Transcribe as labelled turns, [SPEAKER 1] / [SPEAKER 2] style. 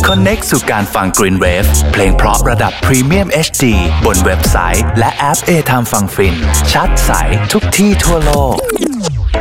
[SPEAKER 1] Connect สู่การฟัง Green Wave เพลงเพราะระดับ Premium HD บนเว็บไซต์และแอป A Time ฟังฟินชัดใสทุกที่ทั่วโลก